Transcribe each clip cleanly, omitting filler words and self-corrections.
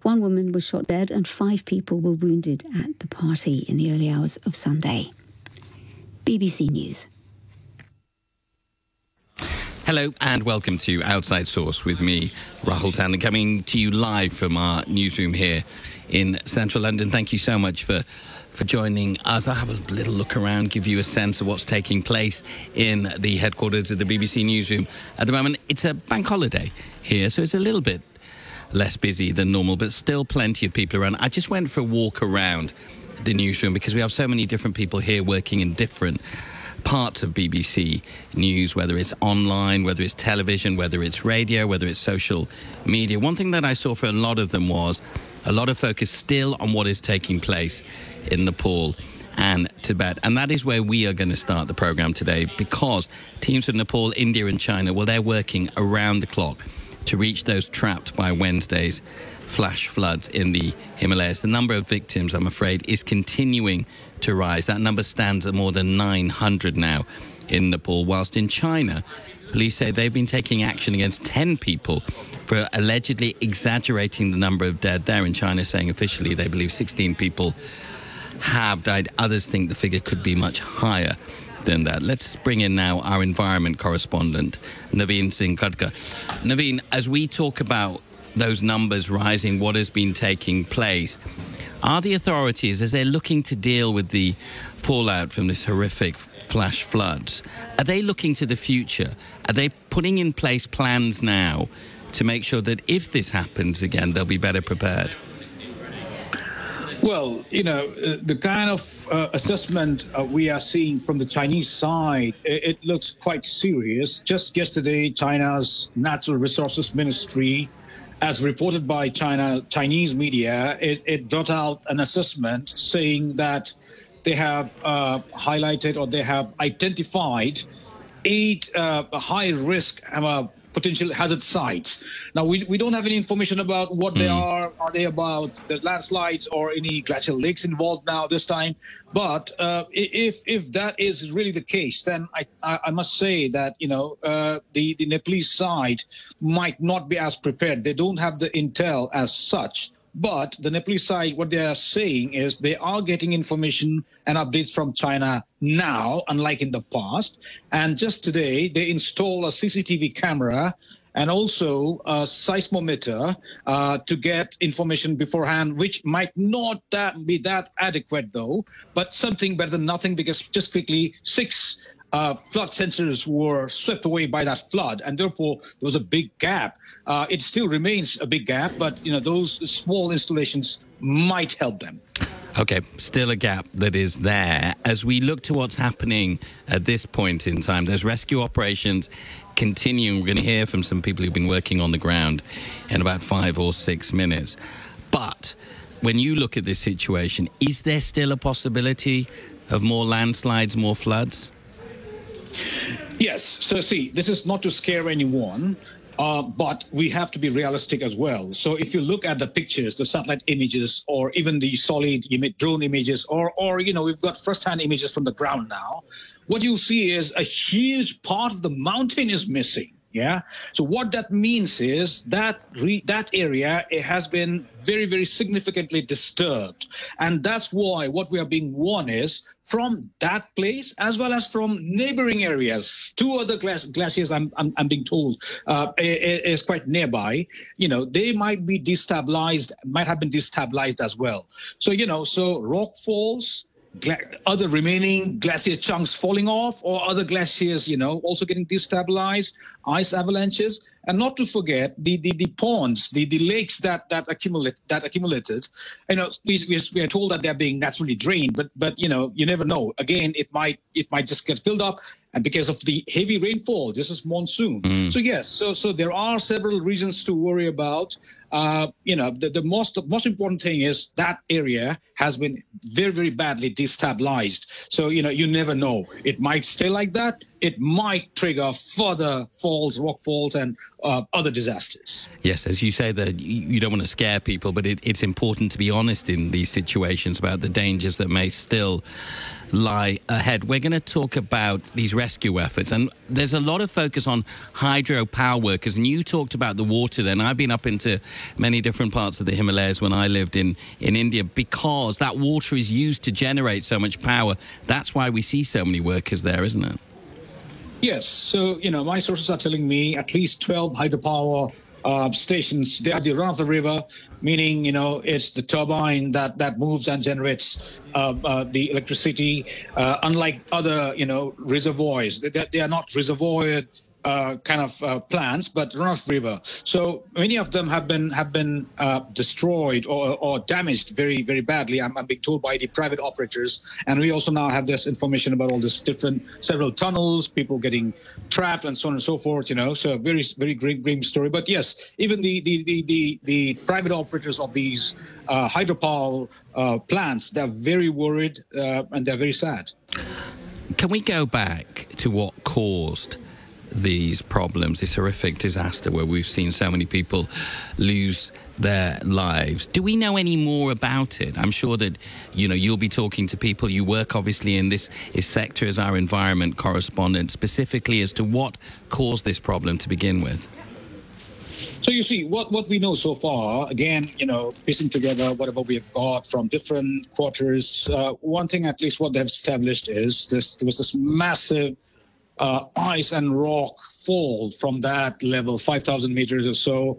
One woman was shot dead and 5 people were wounded at the party in the early hours of Sunday. BBC News. Hello and welcome to Outside Source with me, Rahul Tandon, coming to you live from our newsroom here in central London. Thank you so much for joining us. I'll have a little look around, give you a sense of what's taking place in the headquarters of the BBC newsroom. At the moment, it's a bank holiday here, so it's a little bit less busy than normal, but still plenty of people around. I just went for a walk around the newsroom because we have so many different people here working in different parts of BBC News, whether it's online, whether it's television, whether it's radio, whether it's social media. One thing that I saw for a lot of them was a lot of focus still on what is taking place in Nepal and Tibet. And that is where we are going to start the programme today, because teams from Nepal, India and China, well, they're working around the clock to reach those trapped by Wednesday's flash floods in the Himalayas. The number of victims, I'm afraid, is continuing to rise. That number stands at more than 900 now in Nepal, whilst in China, police say they've been taking action against 10 people for allegedly exaggerating the number of dead there. In China, saying officially they believe 16 people have died. Others think the figure could be much higher than that. Let's bring in now our environment correspondent, Naveen Singh Khadka. Naveen, as we talk about those numbers rising, what has been taking place, are the authorities, as they're looking to deal with the fallout from this horrific flash floods, are they looking to the future? Are they putting in place plans now to make sure that if this happens again, they'll be better prepared? Well, you know, the kind of assessment we are seeing from the Chinese side, it looks quite serious. Just yesterday, China's Natural Resources Ministry, as reported by Chinese media, it brought out an assessment saying that they have highlighted, or they have identified 8 high-risk potential hazard sites. Now, we don't have any information about what they are. Are they about the landslides or any glacial lakes involved now this time? But if that is really the case, then I must say that, you know, the Nepalese side might not be as prepared. They don't have the intel as such. But the Nepalese side, what they are saying is they are getting information and updates from China now, unlike in the past. And just today, they install a CCTV camera and also a seismometer to get information beforehand, which might not be that adequate, though, but something better than nothing, because just quickly, 6 flood sensors were swept away by that flood, and therefore there was a big gap. It still remains a big gap, but you know, those small installations might help them. Okay, still a gap that is there. As we look to what's happening at this point in time, those rescue operations continuing. We're going to hear from some people who've been working on the ground in about 5 or 6 minutes. But when you look at this situation, is there still a possibility of more landslides, more floods? Yes. So see, this is not to scare anyone, but we have to be realistic as well. So if you look at the pictures, the satellite images, or even the solid drone images, or you know, we've got first-hand images from the ground now, what you'll see is a huge part of the mountain is missing. Yeah. So what that means is that that area, it has been very, very significantly disturbed. And that's why what we are being warned is from that place, as well as from neighboring areas. 2 other glaciers, I'm being told, is quite nearby. You know, they might be destabilized, might have been destabilized as well. So, you know, so rock falls, other remaining glacier chunks falling off, or other glaciers, you know, also getting destabilized, ice avalanches, and not to forget the ponds, the lakes that accumulated. You know, we are told that they're being naturally drained, but you know, you never know. Again, it might just get filled up. And because of the heavy rainfall, this is monsoon. So yes, so there are several reasons to worry about. You know, the most important thing is that area has been very, very badly destabilized. So, you know, you never know. It might stay like that. it might trigger further falls, rock falls, and other disasters. Yes, as you say, that you don't want to scare people, but it's important to be honest in these situations about the dangers that may still lie ahead. We're going to talk about these rescue efforts, and there's a lot of focus on hydropower workers, and you talked about the water then. I've been up into many different parts of the Himalayas when I lived in India, because that water is used to generate so much power. That's why we see so many workers there, isn't it? Yes. So, my sources are telling me at least 12 hydropower stations. They are the run of the river, meaning, it's the turbine that moves and generates the electricity, unlike other, reservoirs. They are not reservoir plants, but run of river. So many of them have been destroyed or damaged very, very badly. I'm being told by the private operators, and we also now have this information about all this several tunnels, people getting trapped, and so on and so forth. So very, very grim story. But yes, even the private operators of these hydropower plants, they're very worried and they're very sad. Can we go back to what caused these problems, this horrific disaster where we've seen so many people lose their lives? Do we know any more about it? I'm sure that, you'll be talking to people. You work, obviously, in this sector as our environment correspondent, specifically as to what caused this problem to begin with. So you see, what we know so far, again, piecing together whatever we have got from different quarters, one thing at least what they've established is there was this massive ice and rock fall from that level, 5,000 meters or so.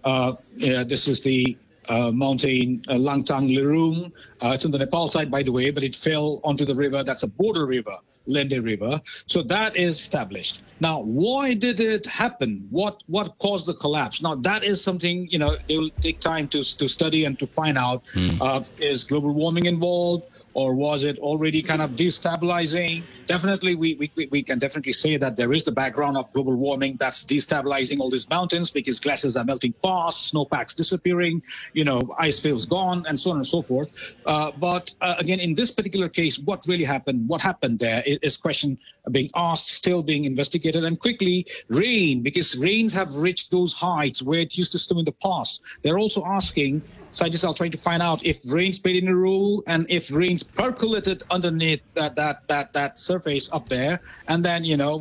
This is the mountain Langtang Lerung. It's on the Nepal side, by the way, but it fell onto the river. That's a border river, Lende River. So that is established. Now, why did it happen? What caused the collapse? Now, that is something, it will take time to study and to find out. Is global warming involved? Or was it already kind of destabilizing? Definitely, we can definitely say that there is the background of global warming that's destabilizing all these mountains, because glaciers are melting fast, snowpacks disappearing, ice fields gone, and so on and so forth. But again, in this particular case, what really happened? What happened there is question being asked, still being investigated, and quickly rain, because rains have reached those heights where it used to snow in the past. They're also asking. Scientists are trying to find out if rains played in a role, and if rains percolated underneath that surface up there, and then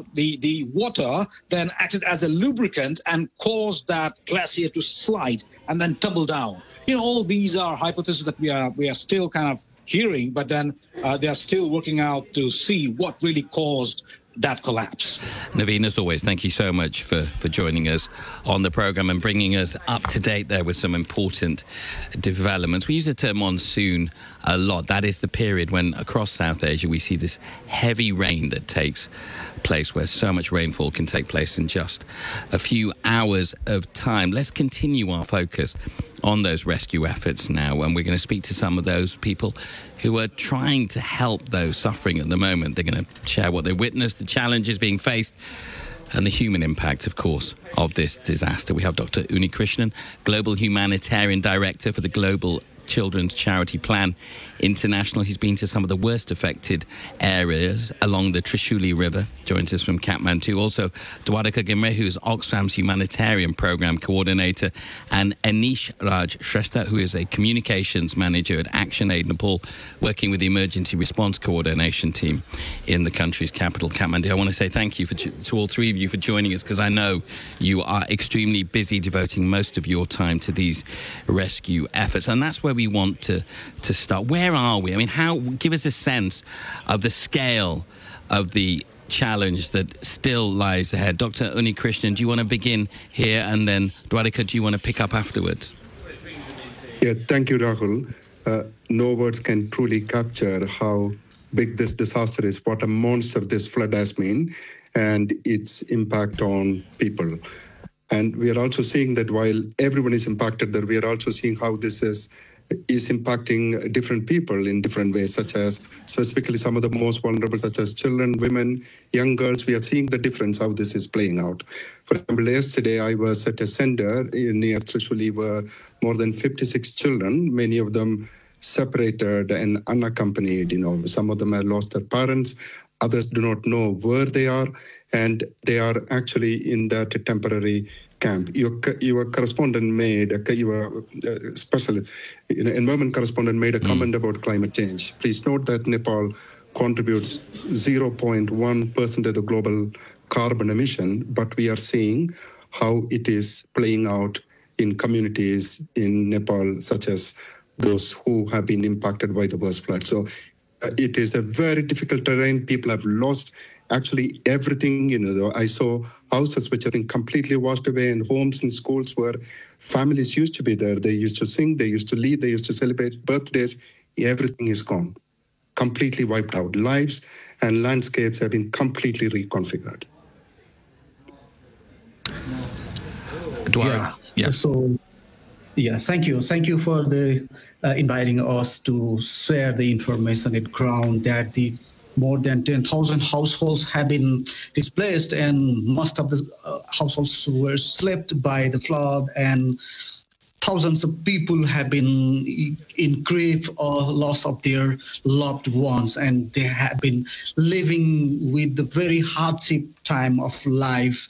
the water then acted as a lubricant and caused that glacier to slide and then tumble down. All these are hypotheses that we are still kind of hearing, but then they are still working out to see what really caused that collapse. Naveen, as always, thank you so much for joining us on the programme and bringing us up to date there with some important developments. We use the term monsoon a lot. That is the period when across South Asia we see this heavy rain that takes place, where so much rainfall can take place in just a few hours of time. Let's continue our focus on those rescue efforts now, and we're going to speak to some of those people who are trying to help those suffering at the moment. They're going to share what they witnessed, the challenges being faced, and the human impact, of course, of this disaster. We have Dr. Uni Krishnan, Global Humanitarian Director for the Global Children's Charity Plan International. He's been to some of the worst affected areas along the Trishuli River, joins us from Kathmandu. Also, Dwarika Gimre, who is Oxfam's Humanitarian Programme Coordinator, and Anish Raj Shrestha, who is a Communications Manager at Action Aid Nepal, working with the Emergency Response Coordination Team in the country's capital, Kathmandu. I want to say thank you to all three of you for joining us, because I know you are extremely busy devoting most of your time to these rescue efforts, and that's where we want to start. Where are we? I mean, give us a sense of the scale of the challenge that still lies ahead. Dr. Uni Krishnan, do you want to begin here, and then Dwarika, do you want to pick up afterwards? Yeah, thank you, Rahul. No words can truly capture how big this disaster is, what a monster this flood has been, and its impact on people. And we are also seeing that while everyone is impacted, that we are also seeing how this is impacting different people in different ways, such as specifically some of the most vulnerable, such as children, women, young girls. We are seeing the difference, how this is playing out. For example, yesterday I was at a center near Trishuli where more than 56 children, many of them separated and unaccompanied. Some of them have lost their parents. Others do not know where they are, and they are actually in that temporary camp. Your correspondent made, your special environment correspondent made a comment about climate change. Please note that Nepal contributes 0.1% of the global carbon emission, but we are seeing how it is playing out in communities in Nepal, such as those who have been impacted by the worst flood. So it is a very difficult terrain. People have lost actually everything. I saw houses which have been completely washed away, and homes and schools where families used to be there. They used to sing, they used to lead, they used to celebrate birthdays. Everything is gone, completely wiped out. Lives and landscapes have been completely reconfigured. Yeah. So, thank you. Thank you for the inviting us to share the information at ground that the more than 10,000 households have been displaced, and most of the households were swept by the flood, and thousands of people have been in grief or loss of their loved ones, and they have been living with the very hardship time of life.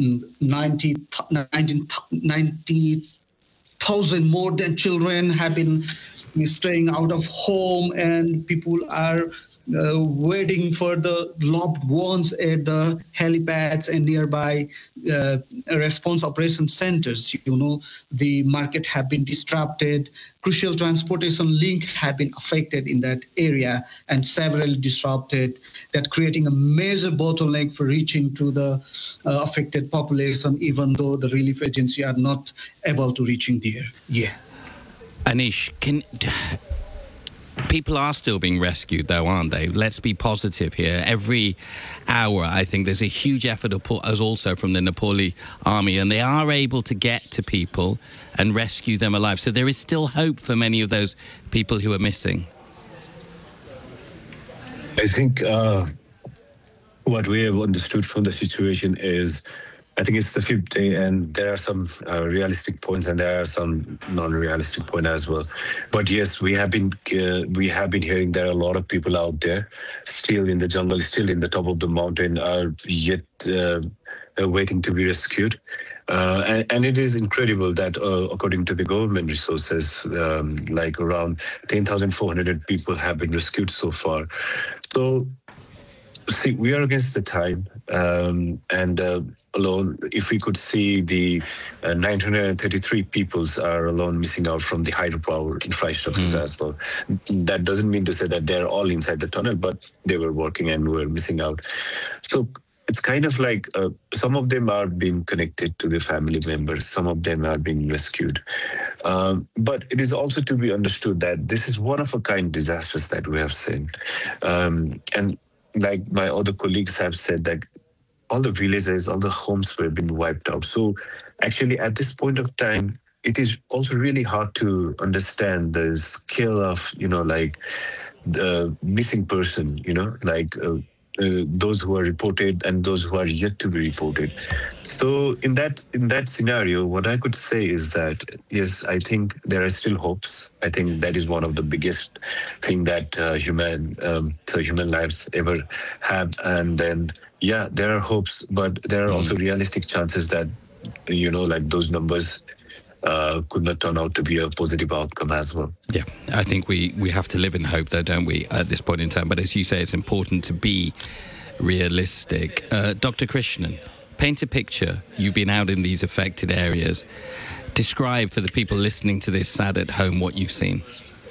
90,000 more than children have been staying out of home, and people are waiting for the loved ones at the helipads and nearby response operation centers. The market have been disrupted. Crucial transportation link have been affected in that area and severely disrupted, that creating a major bottleneck for reaching to the affected population, even though the relief agency are not able to reaching there. Yeah. Anish, people are still being rescued, though, aren't they? Let's be positive here. Every hour, I think there's a huge effort also from the Nepali army, and they are able to get to people and rescue them alive. So there is still hope for many of those people who are missing. I think what we have understood from the situation is, I think it's the 5th day, and there are some realistic points and there are some non-realistic points as well. But yes, we have been hearing there are a lot of people out there still in the jungle, still in the top of the mountain, are yet waiting to be rescued. And it is incredible that according to the government resources, like around 10,400 people have been rescued so far. So, see, we are against the time, and alone, if we could see the 933 peoples are alone missing out from the hydropower infrastructures as well. That doesn't mean to say that they're all inside the tunnel, but they were working and were missing out. So it's kind of like some of them are being connected to the family members, some of them are being rescued. But it is also to be understood that this is one-of-a-kind disasters that we have seen. And like my other colleagues have said, that all the villages, all the homes were being wiped out. So actually at this point of time, it is also really hard to understand the scale of, like the missing person, those who are reported and those who are yet to be reported. So in that scenario, what I could say is that, yes, I think there are still hopes. I think that is one of the biggest thing that human lives ever have. And then, yeah, there are hopes, but there are also realistic chances that, those numbers could not turn out to be a positive outcome as well. Yeah, I think we have to live in hope, though, don't we, at this point in time? But as you say, it's important to be realistic. Dr. Krishnan, paint a picture. You've been out in these affected areas. Describe for the people listening to this sad at home what you've seen.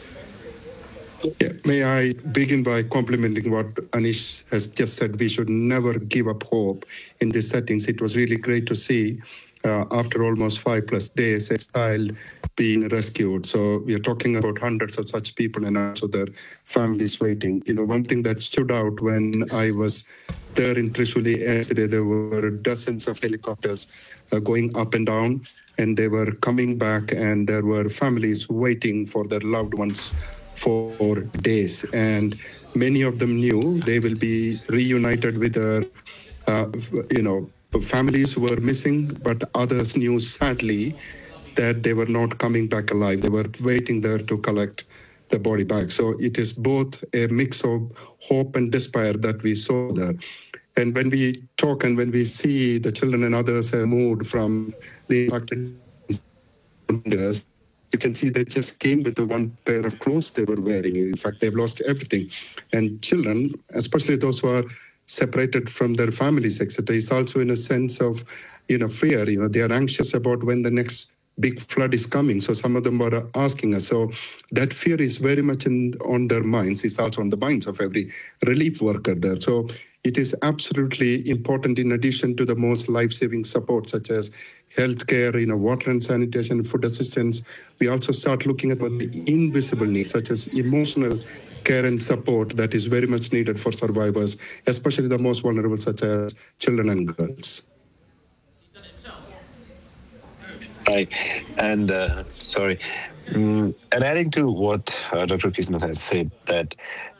Yeah, may I begin by complimenting what Anish has just said. We should never give up hope in these settings. It was really great to see after almost 5+ days, a child being rescued. So we are talking about hundreds of such people and also their families waiting. One thing that stood out when I was there in Trishuli yesterday, there were dozens of helicopters going up and down, and they were coming back, and there were families waiting for their loved ones for days. And many of them knew they will be reunited with their, families who were missing, but others knew sadly that they were not coming back alive. They were waiting there to collect the body back. So it is both a mix of hope and despair that we saw there. And when we talk and when we see the children and others have moved from the impacted areas, you can see they just came with the one pair of clothes they were wearing. In fact, they've lost everything. And children, especially those who are separated from their families, etc., is also in a sense of, fear. They are anxious about when the next big flood is coming. So some of them are asking us. So that fear is very much on their minds. It's also on the minds of every relief worker there. So it is absolutely important, in addition to the most life-saving support, such as healthcare, water and sanitation, food assistance. We also start looking at the invisible needs, such as emotional care and support that is very much needed for survivors, especially the most vulnerable, such as children and girls. Right. And and adding to what Dr. Krishnan has said, that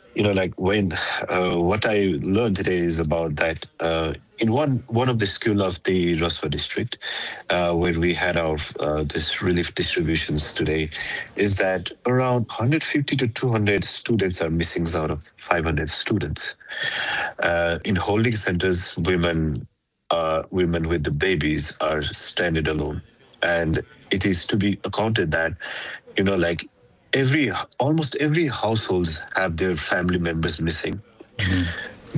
what I learned today is about that in one of the school of the Raswa district, where we had our this relief distributions today, is that around 150 to 200 students are missing out of 500 students. In holding centers, women with the babies are stranded alone. And it is to be accounted that, almost every households have their family members missing. Mm-hmm.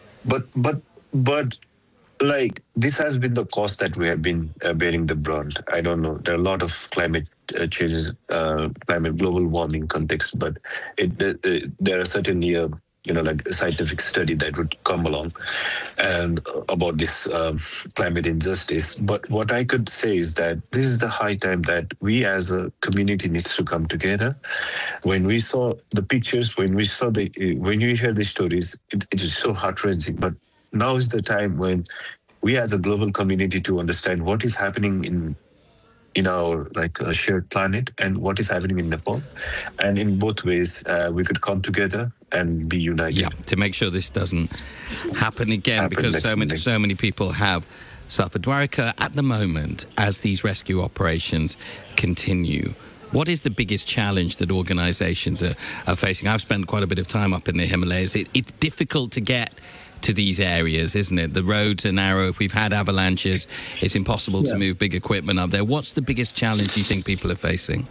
But this has been the cost that we have been bearing the brunt. I don't know. There are a lot of climate changes, global warming context, but there are certainly a scientific study that would come along and about this climate injustice. But what I could say is that this is the high time that we as a community needs to come together. When we saw the pictures, when you hear the stories, it is so heart-wrenching. But now is the time when we as a global community to understand what is happening in our shared planet and what is happening in Nepal. And in both ways, we could come together and be united. Yeah, to make sure this doesn't happen again, because so many people have suffered. Dwarika, at the moment, as these rescue operations continue, what is the biggest challenge that organizations are facing? I've spent quite a bit of time up in the Himalayas. It's difficult to get to these areas, isn't it? The roads are narrow. If we've had avalanches, it's impossible to move big equipment up there. What's the biggest challenge you think people are facing?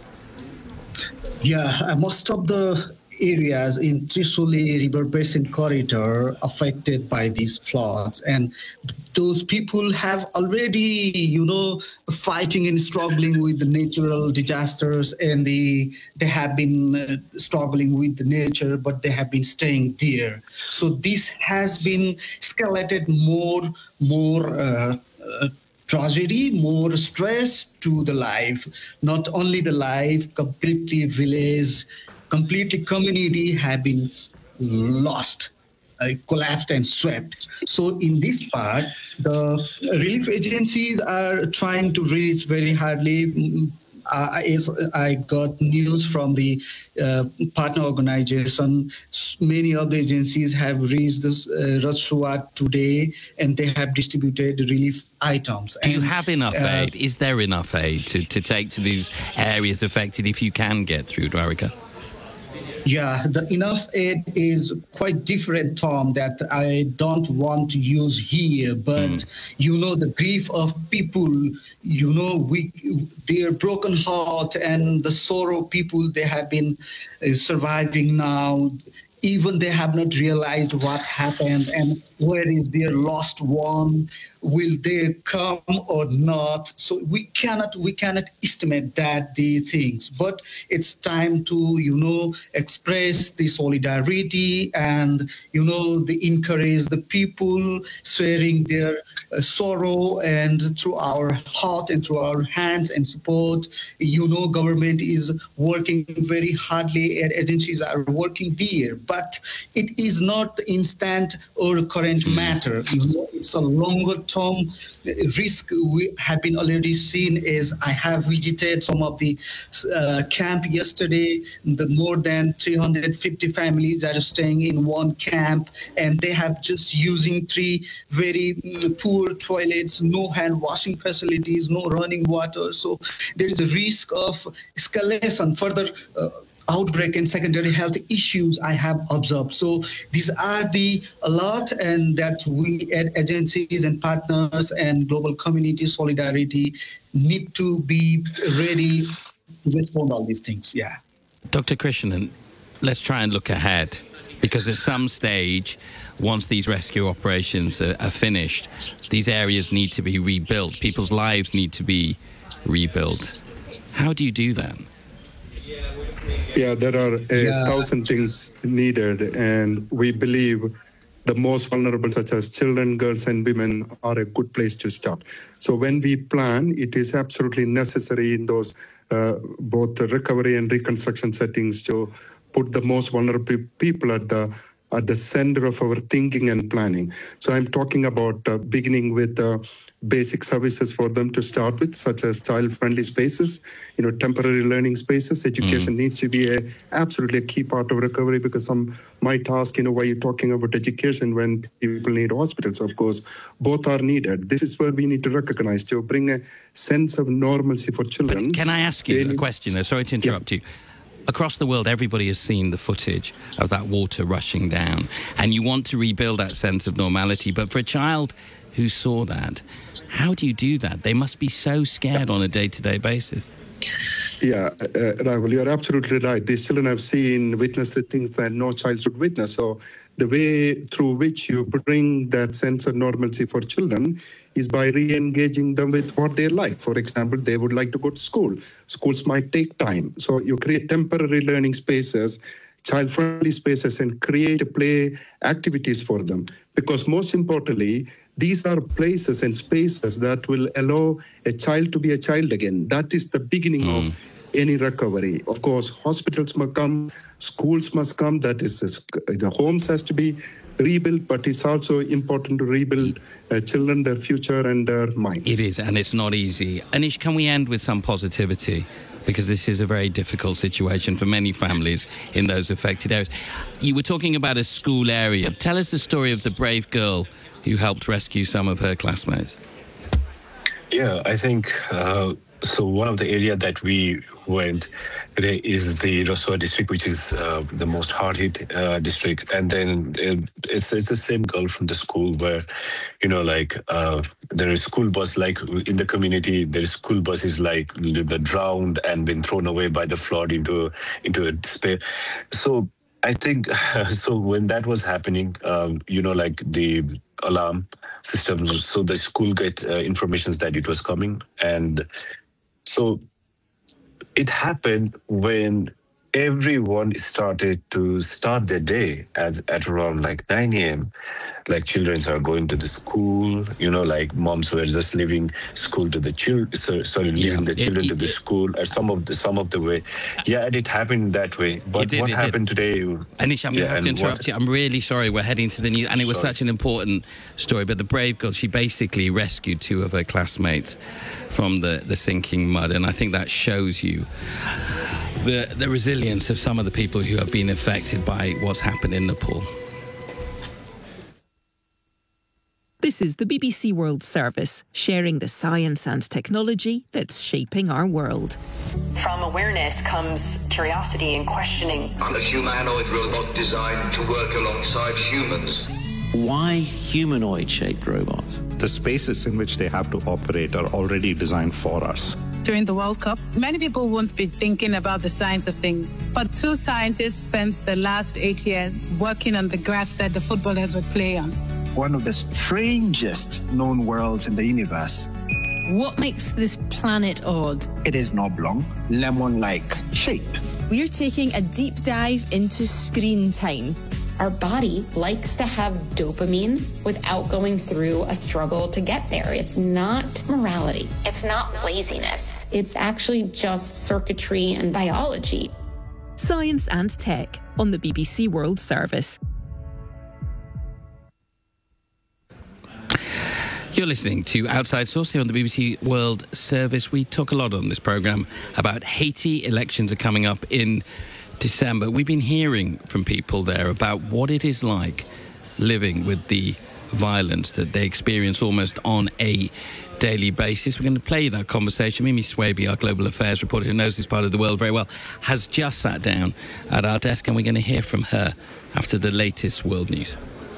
Yeah, most of the areas in Trishuli River Basin corridor affected by these floods, and those people have already, fighting and struggling with the natural disasters, and they have been struggling with the nature, but they have been staying there. So this has been escalated more tragedy, more stress to the life. Not only the life, completely village, completely community have been lost, collapsed and swept. So in this part, the relief agencies are trying to reach very hardly. I got news from the partner organization. Many of the agencies have reached this Rajswat today, and they have distributed relief items. Do you have enough aid? Is there enough aid to take to these areas affected if you can get through, Dwarika? Yeah, the enough aid is quite different, Tom, that I don't want to use here. But, the grief of people, their broken heart and the sorrow people, they have been surviving now. Even they have not realized what happened and where is their lost one. Will they come or not? So we cannot estimate the things. But it's time to express the solidarity and encourage the people sharing their sorrow, and through our heart and through our hands and support. Government is working very hardly and agencies are working there, but it is not the instant or current matter. It's a longer term risk. We have been already seen as I have visited some of the camp yesterday. The more than 350 families are staying in one camp, and they have just using 3 very poor toilets, no hand washing facilities, no running water. So there is a risk of escalation, further outbreak and secondary health issues I have observed. So these are a lot, and that we at agencies and partners and global community solidarity need to be ready to respond all these things. Yeah. Dr. Krishnan, let's try and look ahead, because at some stage, once these rescue operations are finished, these areas need to be rebuilt. People's lives need to be rebuilt. How do you do that? Yeah, there are 1,000 things needed, and we believe the most vulnerable, such as children, girls, and women, are a good place to start. So when we plan, it is absolutely necessary in those both the recovery and reconstruction settings to put the most vulnerable people at the center of our thinking and planning. So I'm talking about beginning with basic services for them to start with, such as child-friendly spaces, temporary learning spaces. Education needs to be absolutely a key part of recovery, because some might ask, why you're talking about education when people need hospitals. Of course, both are needed. This is where we need to recognize, to bring a sense of normalcy for children. But can I ask you a question? Sorry to interrupt you. Across the world, everybody has seen the footage of that water rushing down, and you want to rebuild that sense of normality. But for a child who saw that, how do you do that? They must be so scared on a day-to-day basis. Yeah, Rahul, you're absolutely right. These children have witnessed the things that no child should witness. So the way through which you bring that sense of normalcy for children is by re-engaging them with what they like. For example, they would like to go to school. Schools might take time. So you create temporary learning spaces, child-friendly spaces, and create play activities for them. Because most importantly, these are places and spaces that will allow a child to be a child again. That is the beginning of any recovery. Of course, hospitals must come, schools must come, that is, the homes has to be rebuilt, but it's also important to rebuild children, their future and their minds. It is, and it's not easy. Anish, can we end with some positivity? Because this is a very difficult situation for many families in those affected areas. You were talking about a school area. Tell us the story of the brave girl who helped rescue some of her classmates. Yeah, I think so. One of the areas that we went today is the Rasua district, which is the most hard-hit district. And then it's the same girl from the school where, there is school bus, like in the community, there is school buses like drowned and been thrown away by the flood into a despair. So I think, so when that was happening, the alarm systems, so the school get information that it was coming. And so it happened when everyone started to start their day at around like 9 a.m. Like children are going to the school, like moms were just leaving school to the children, leaving the children to the school at some of the way. Yeah, and it happened that way. But what happened today? Anish, I'm going to have to interrupt you. I'm really sorry. We're heading to the news, and it was such an important story. But the brave girl, she basically rescued two of her classmates from the sinking mud, and I think that shows you the resilience of some of the people who have been affected by what's happened in Nepal. This is the BBC World Service, sharing the science and technology that's shaping our world. From awareness comes curiosity and questioning. I'm a humanoid robot designed to work alongside humans. Why humanoid-shaped robots? The spaces in which they have to operate are already designed for us. During the World Cup, many people won't be thinking about the science of things. But two scientists spent the last 8 years working on the grass that the footballers would play on. One of the strangest known worlds in the universe. What makes this planet odd? It is an oblong, lemon-like shape. We're taking a deep dive into screen time. Our body likes to have dopamine without going through a struggle to get there. It's not morality. It's not laziness. It's actually just circuitry and biology. Science and Tech on the BBC World Service. You're listening to Outside Source here on the BBC World Service. We talk a lot on this programme about Haiti. Elections are coming up in December. We've been hearing from people there about what it is like living with the violence that they experience almost on a daily basis. We're going to play that conversation. Mimi Swaby, our global affairs reporter who knows this part of the world very well, has just sat down at our desk, and we're going to hear from her after the latest world news.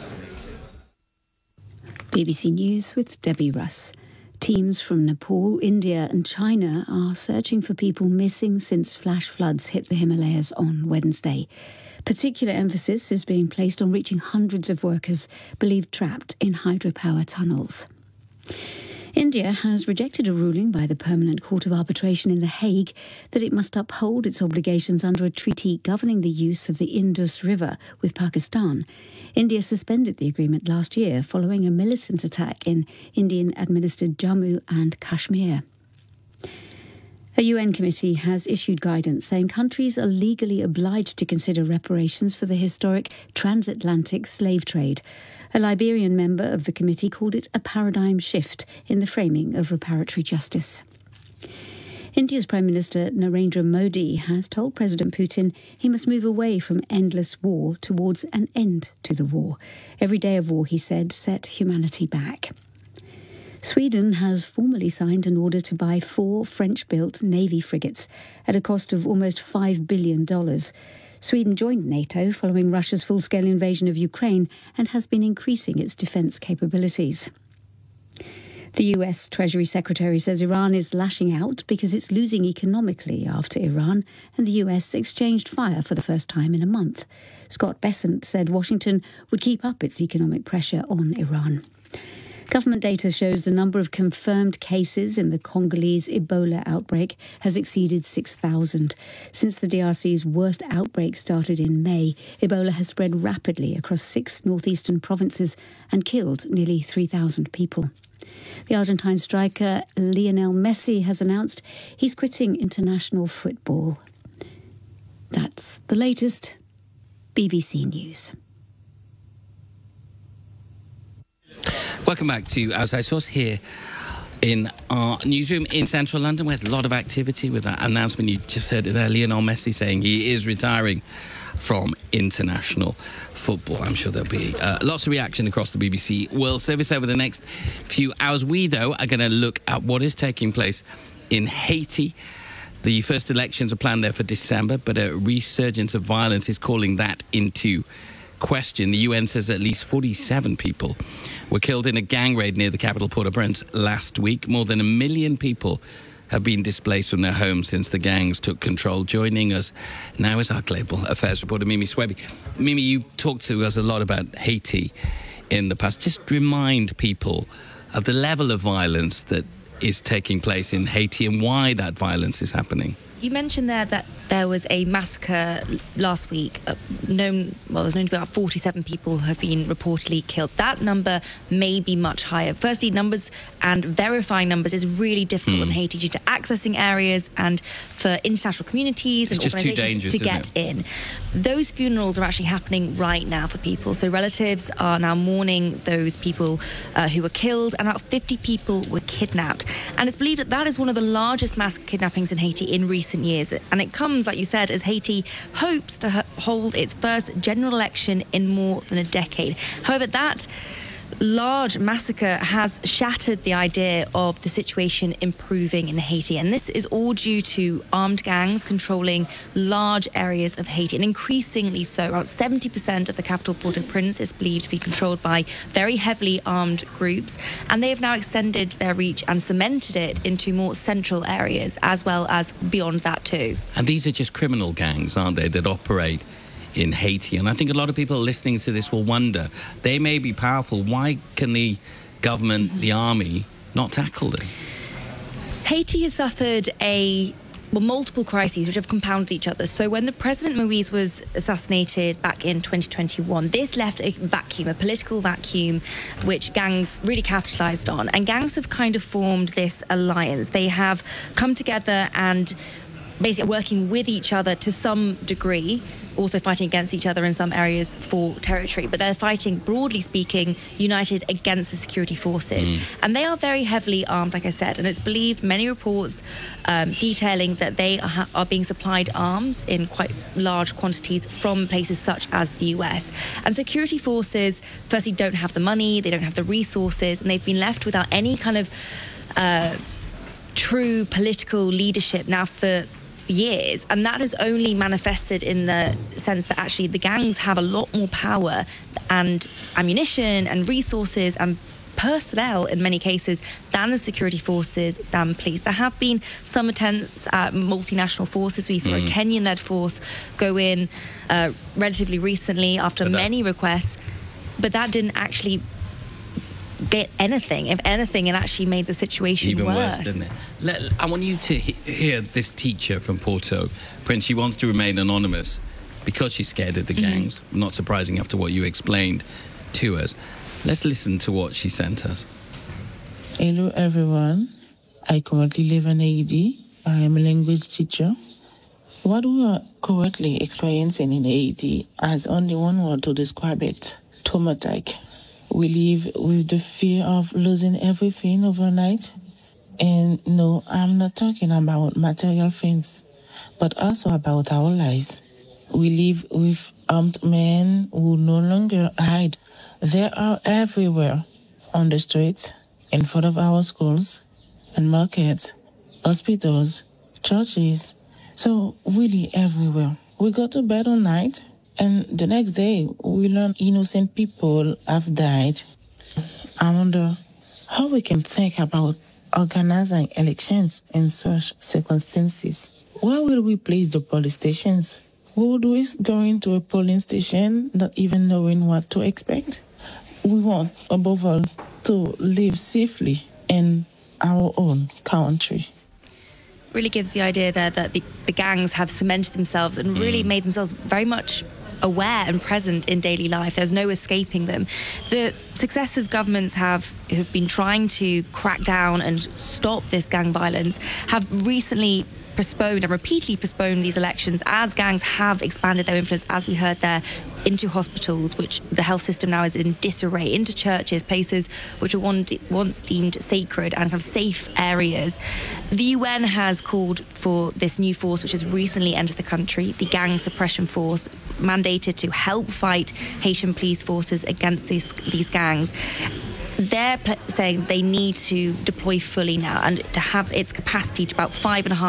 BBC News with Debbie Russ. Teams from Nepal, India and China are searching for people missing since flash floods hit the Himalayas on Wednesday. Particular emphasis is being placed on reaching hundreds of workers believed trapped in hydropower tunnels. India has rejected a ruling by the Permanent Court of Arbitration in The Hague that it must uphold its obligations under a treaty governing the use of the Indus River with Pakistan. India suspended the agreement last year following a militant attack in Indian-administered Jammu and Kashmir. A UN committee has issued guidance saying countries are legally obliged to consider reparations for the historic transatlantic slave trade. A Liberian member of the committee called it a paradigm shift in the framing of reparatory justice. India's Prime Minister Narendra Modi has told President Putin he must move away from endless war towards an end to the war. Every day of war, he said, set humanity back. Sweden has formally signed an order to buy 4 French-built Navy frigates at a cost of almost $5 billion. Sweden joined NATO following Russia's full-scale invasion of Ukraine and has been increasing its defence capabilities. The US Treasury Secretary says Iran is lashing out because it's losing economically after Iran and the US exchanged fire for the first time in a month. Scott Bessent said Washington would keep up its economic pressure on Iran. Government data shows the number of confirmed cases in the Congolese Ebola outbreak has exceeded 6,000. Since the DRC's worst outbreak started in May, Ebola has spread rapidly across 6 northeastern provinces and killed nearly 3,000 people. The Argentine striker Lionel Messi has announced he's quitting international football. That's the latest. BBC News. Welcome back to Outside Source here in our newsroom in central London. We had a lot of activity with that announcement. You just heard it there, Lionel Messi saying he is retiring from international football. I'm sure there'll be lots of reaction across the BBC World Service over the next few hours. We, though, are going to look at what is taking place in Haiti. The first elections are planned there for December, but a resurgence of violence is calling that into question. The UN says at least 47 people were killed in a gang raid near the capital Port-au-Prince last week. More than 1 million people have been displaced from their homes since the gangs took control. Joining us now is our global affairs reporter, Mimi Swaby. Mimi, you talked to us a lot about Haiti in the past. Just remind people of the level of violence that is taking place in Haiti and why that violence is happening. You mentioned there that there was a massacre last week. There's known to be about 47 people who have been reportedly killed. That number may be much higher. Firstly, numbers and verifying numbers is really difficult in Haiti due to accessing areas and for international communities and organizations to get in. Those funerals are actually happening right now for people. So relatives are now mourning those people who were killed, and about 50 people were kidnapped. And it's believed that that is one of the largest mass kidnappings in Haiti in recent years, and it comes, like you said, as Haiti hopes to hold its first general election in more than a decade. However, that large massacre has shattered the idea of the situation improving in Haiti, and this is all due to armed gangs controlling large areas of Haiti, and increasingly so. Around 70% of the capital Port-au-Prince is believed to be controlled by very heavily armed groups, and they have now extended their reach and cemented it into more central areas as well as beyond that too. And these are just criminal gangs, aren't they, that operate in Haiti? And I think a lot of people listening to this will wonder, they may be powerful, why can the government, the army, not tackle them? Haiti has suffered multiple crises which have compounded each other. So when the President Moïse was assassinated back in 2021, this left a vacuum, a political vacuum, which gangs really capitalized on. And gangs have kind of formed this alliance. They have come together and basically working with each other to some degree, also fighting against each other in some areas for territory, but they're fighting, broadly speaking, united against the security forces. And they are very heavily armed, like I said, and it's believed, many reports detailing that they are being supplied arms in quite large quantities from places such as the US. And security forces, firstly, don't have the money, they don't have the resources, and they've been left without any kind of true political leadership now for years, and that has only manifested in the sense that actually the gangs have a lot more power and ammunition and resources and personnel in many cases than the security forces, than police. There have been some attempts at multinational forces. We saw a Kenyan-led force go in relatively recently after many requests, but that didn't actually get anything. If anything, it actually made the situation even worse, didn't it? I want you to hear this teacher from Port-au-Prince. She wants to remain anonymous because she's scared of the gangs. Not surprising after what you explained to us. Let's listen to what she sent us. Hello everyone. I currently live in Haiti. I am a language teacher. What we are currently experiencing in Haiti has only one word to describe it: traumatic. We live with the fear of losing everything overnight. And no, I'm not talking about material things, but also about our lives. We live with armed men who no longer hide. They are everywhere, on the streets, in front of our schools and markets, hospitals, churches, so really everywhere. We go to bed all night, and the next day we learn innocent people have died. I wonder how we can think about organizing elections in such circumstances. Where will we place the police stations? Would we go into a polling station not even knowing what to expect? We want, above all, to live safely in our own country. Really gives the idea there that the gangs have cemented themselves and really made themselves very much aware and present in daily life. There's no escaping them. The successive governments who've been trying to crack down and stop this gang violence have recently postponed and repeatedly postponed these elections as gangs have expanded their influence, as we heard there, into hospitals, which the health system now is in disarray, into churches, places which were once deemed sacred and kind of safe areas. The UN has called for this new force, which has recently entered the country, the Gang Suppression Force, mandated to help fight Haitian police forces against these gangs. They're saying they need to deploy fully now and to have its capacity to about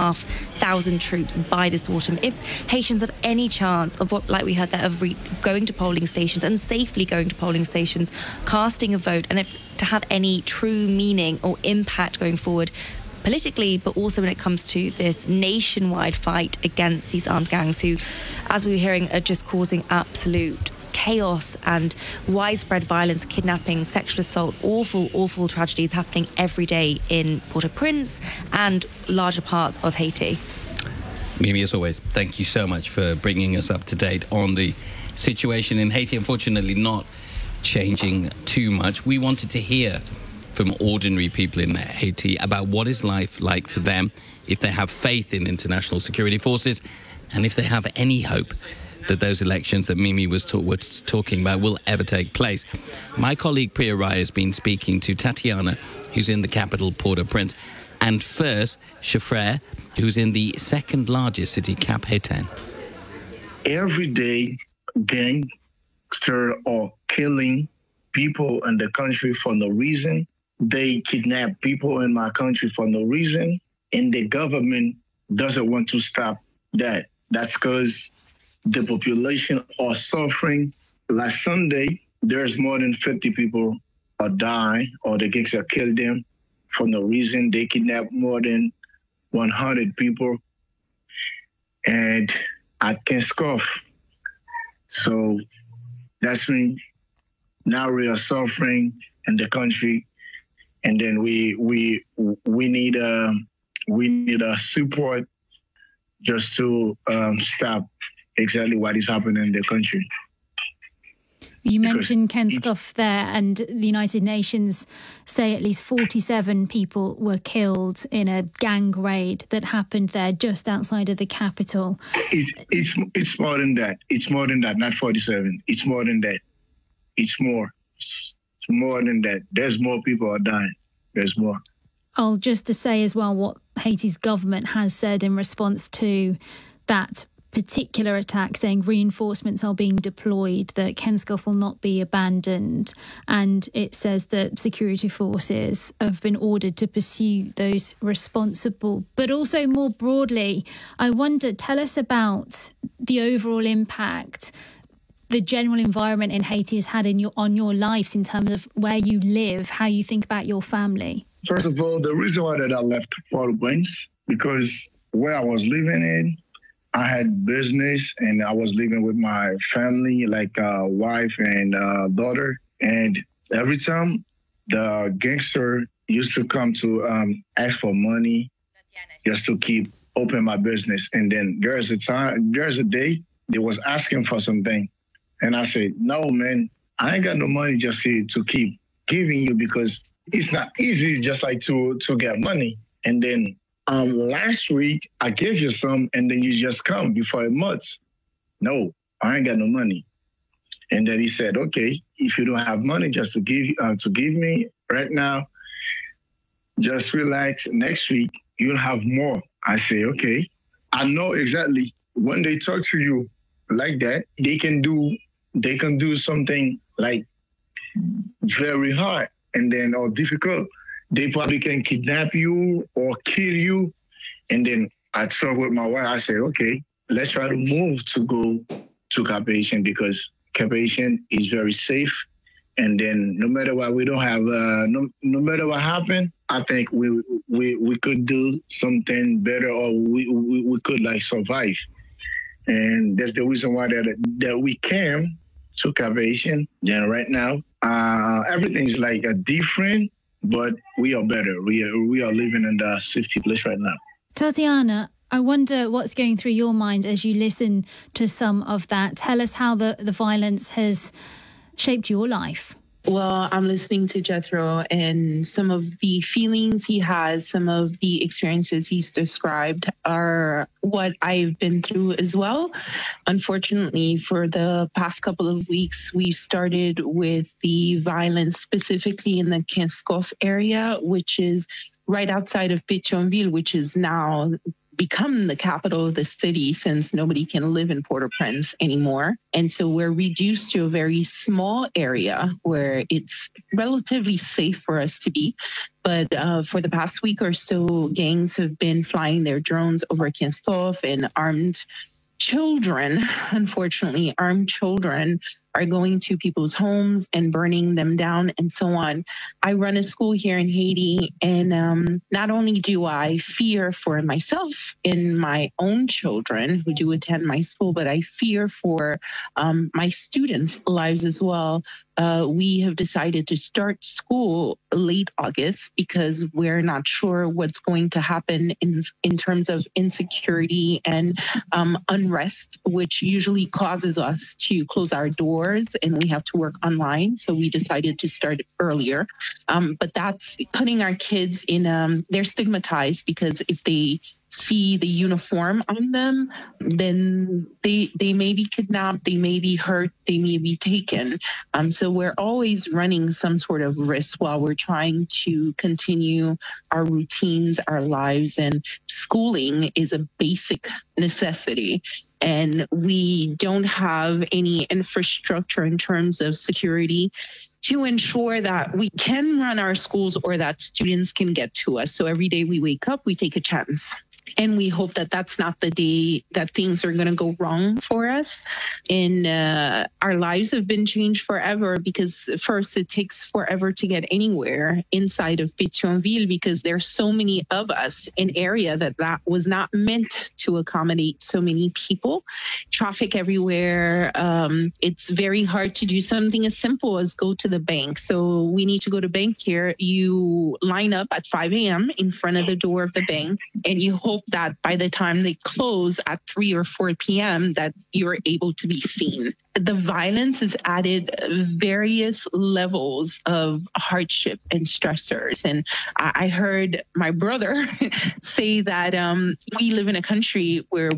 5,500 troops by this autumn. If Haitians have any chance of what, like we heard there, of going to polling stations and safely going to polling stations, casting a vote, and to have any true meaning or impact going forward politically, but also when it comes to this nationwide fight against these armed gangs who, as we were hearing, are just causing absolute chaos and widespread violence, kidnapping, sexual assault, awful tragedies happening every day in Port-au-Prince and larger parts of Haiti. Mimi, as always, thank you so much for bringing us up to date on the situation in Haiti. Unfortunately, not changing too much. We wanted to hear from ordinary people in Haiti about what is life like for them, if they have faith in international security forces, and if they have any hope that those elections that Mimi was talking about will ever take place. My colleague Priya Rai has been speaking to Tatiana, who's in the capital, Port-au-Prince, and first Shafrer, who's in the second largest city, Cap Haïtien. Every day, gangsters are killing people in the country for no reason. They kidnap people in my country for no reason, and the government doesn't want to stop that. That's because the population are suffering. Last Sunday, there's more than 50 people are dying, or the gangsters killed them for no reason. They kidnapped more than 100 people, and I can't scoff. So that's when now we are suffering in the country, and then we need a support just to stop exactly what is happening in the country. You mentioned Ken Scuff there, and the United Nations say at least 47 people were killed in a gang raid that happened there just outside of the capital. It's more than that. It's more than that, not 47. It's more than that. It's more. It's more than that. There's more people are dying. There's more. Just to say as well what Haiti's government has said in response to that particular attack, saying reinforcements are being deployed, that Kenskoff will not be abandoned. And it says that security forces have been ordered to pursue those responsible. But also more broadly, I wonder, tell us about the overall impact the general environment in Haiti has had on your lives in terms of where you live, how you think about your family. First of all, the reason why that I left Port-au-Prince, because where I was living in, I had business and I was living with my family, like wife and daughter. And every time the gangster used to come to ask for money just to keep open my business. And then there's a day they was asking for something. And I said, no, man, I ain't got no money just to keep giving you, because it's not easy just like to get money. And then last week I gave you some and then you just come before a month. No, I ain't got no money. And then he said, okay, if you don't have money just to give me right now, just relax. Next week you'll have more. I say, okay. I know exactly when they talk to you like that, they can do something like very hard and then or difficult. They probably can kidnap you or kill you. And then I talk with my wife. I say, okay, let's try to move to go to Cap Haitien, because Cap Haitien is very safe. And then no matter what, we don't have no matter what happened, I think we could do something better, or we could like survive. And that's the reason why that we came to Cap Haitien. And right now, everything's like different, but we are better. We are living in the safety place right now. Tatiana, I wonder what's going through your mind as you listen to some of that. Tell us how the violence has shaped your life. Well, I'm listening to Jethro, and some of the feelings he has, some of the experiences he's described are what I've been through as well. Unfortunately, for the past couple of weeks, we started with the violence specifically in the Kenskoff area, which is right outside of Pétionville, which is now become the capital of the city, since nobody can live in Port-au-Prince anymore. And so we're reduced to a very small area where it's relatively safe for us to be. But for the past week or so, gangs have been flying their drones over Kenskoff, and armed children, unfortunately, armed children are going to people's homes and burning them down and so on. I run a school here in Haiti, and not only do I fear for myself and my own children who do attend my school, but I fear for my students' lives as well. We have decided to start school late August because we're not sure what's going to happen in terms of insecurity and unrest, which usually causes us to close our doors and we have to work online. So we decided to start earlier. But that's putting our kids in, they're stigmatized because if they see the uniform on them, then they may be kidnapped, they may be hurt, they may be taken. So we're always running some sort of risk while we're trying to continue our routines, our lives, and schooling is a basic necessity. And we don't have any infrastructure in terms of security to ensure that we can run our schools or that students can get to us. So every day we wake up, we take a chance. And we hope that that's not the day that things are going to go wrong for us. And our lives have been changed forever because first, it takes forever to get anywhere inside of Pétionville because there's so many of us in area that was not meant to accommodate so many people. Traffic everywhere. It's very hard to do something as simple as go to the bank. So we need to go to bank here. You line up at 5 a.m. in front of the door of the bank and you hope that by the time they close at 3 or 4 p.m. that you're able to be seen. The violence has added various levels of hardship and stressors. And I heard my brother say that we live in a country where we've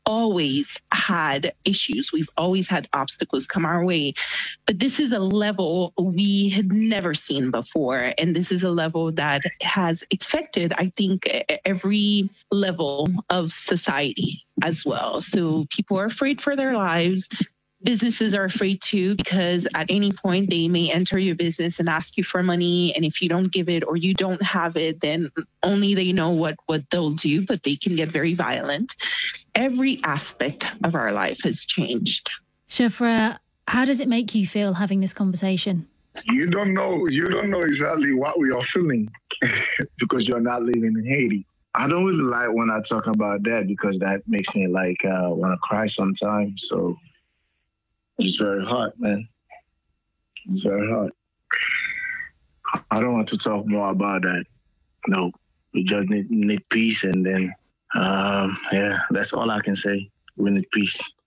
always had issues. We've always had obstacles come our way. But this is a level we had never seen before. And this is a level that has affected, I think, every level of society as well. So people are afraid for their lives. Businesses are afraid too, because at any point they may enter your business and ask you for money. And if you don't give it or you don't have it, then only they know what they'll do, but they can get very violent. Every aspect of our life has changed. Shafra, how does it make you feel having this conversation? You don't know exactly what we are feeling because you're not living in Haiti. I don't really like when I talk about that because that makes me want to cry sometimes. So it's very hard, man. It's very hard. I don't want to talk more about that. No, we just need peace, and then, that's all I can say. We need peace.